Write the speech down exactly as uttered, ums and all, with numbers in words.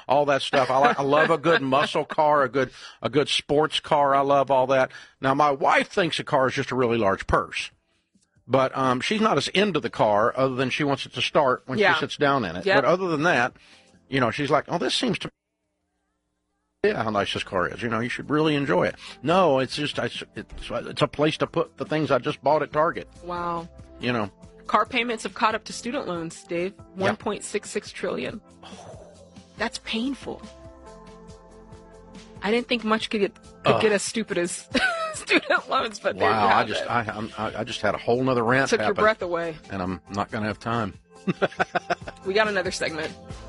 all that stuff. I like, I love a good muscle car, a good a good sports car. I love all that. Now, my wife thinks a car is just a really large purse. But um, she's not as into the car other than she wants it to start when yeah. she sits down in it. Yep. But other than that, you know, she's like, oh, this seems to yeah, how nice this car is. You know, you should really enjoy it. No, it's just it's, it's a place to put the things I just bought at Target. Wow. You know. Car payments have caught up to student loans, Dave. one point six six trillion dollars. That's painful. I didn't think much could get could uh, get as stupid as student loans, but there you wow, have I just it. I I'm, I just had a whole nother rant Took happen, your breath away. and I'm not going to have time. We got another segment.